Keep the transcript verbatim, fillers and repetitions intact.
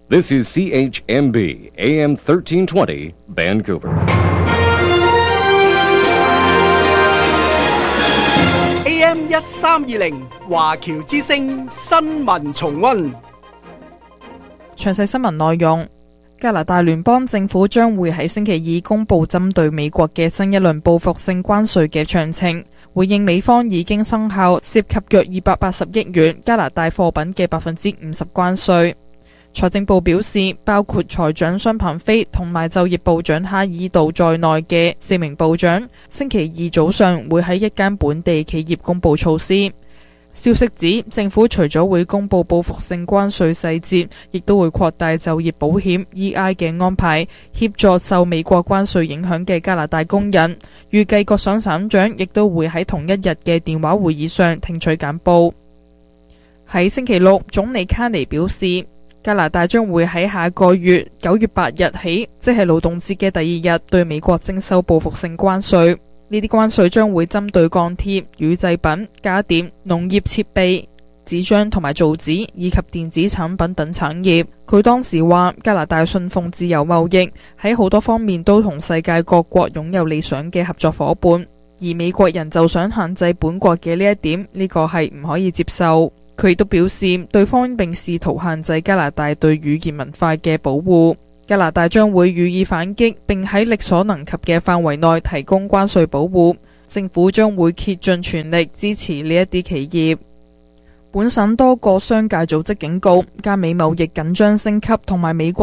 This is C H M B, A M thirteen twenty, Vancouver. A M 一三二零華僑之聲新聞重溫。 詳細新聞內容：加拿大聯邦政府將會喺星期二公布針對美國嘅新一輪報復性關稅嘅詳情，回應美方已經生效涉及約二百八十億元加拿大貨品嘅百分之五十關稅。財政部表示，包括財長商鵬飛同埋就業部長哈爾道在內嘅四名部長，星期二早上會喺一間本地企業公布措施。消息指，政府除咗會公布報復性關稅細節，亦都會擴大就業保險 E I 嘅安排，協助受美國關稅影響嘅加拿大工人。預計各省省長亦都會喺同一日嘅電話會議上聽取簡報。喺星期六，總理卡尼表示，加拿大將會喺下個月九月八日起，即係勞動節嘅第二日，對美國徵收報復性關稅。呢啲關稅將會針對鋼鐵、乳製品、家電、農業設備、紙張同埋造紙以及電子產品等產業。佢當時話，加拿大信奉自由貿易，喺好多方面都同世界各國擁有理想嘅合作夥伴，而美國人就想限制本國嘅呢一點，呢個係唔可以接受。佢亦都表示，對方並試圖限制加拿大對語言文化嘅保護。加拿大將會予以反擊，並喺力所能及嘅範圍內提供關稅保護。政府將會竭盡全力支持呢一啲企業。本省多個商界組織警告，加美貿易緊張升級同埋美國